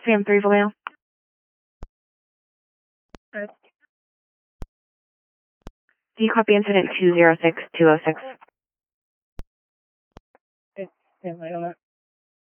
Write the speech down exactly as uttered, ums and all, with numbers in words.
Sam three Vallejo. Right. Do you copy incident two zero six two zero six? Okay, yeah, I don't know.